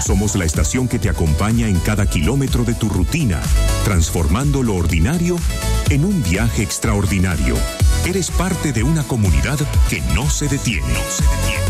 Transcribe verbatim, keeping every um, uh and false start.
Somos la estación que te acompaña en cada kilómetro de tu rutina, transformando lo ordinario en un viaje extraordinario. Eres parte de una comunidad que no se detiene. No se detiene.